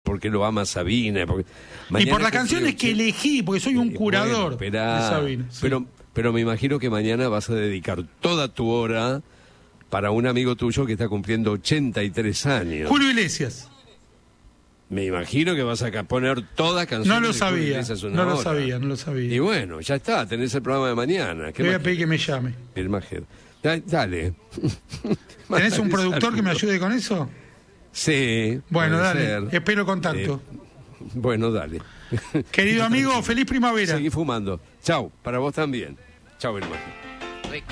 porque lo ama Sabina. Y por las canciones que elegí, porque soy un curador de Sabina. Sí. Pero me imagino que mañana vas a dedicar toda tu hora para un amigo tuyo que está cumpliendo 83 años. Julio Iglesias. Me imagino que vas a poner todas canciones. No lo sabía, no lo sabía. Y bueno, ya está, tenés el programa de mañana. Le voy a pedir que me llame. El Majed. Dale. ¿Tenés un productor que me ayude con eso? Sí. Bueno, dale, espero contacto. Bueno, dale. Querido amigo, feliz primavera. Seguí fumando. Chau, para vos también. Chau, el Majed.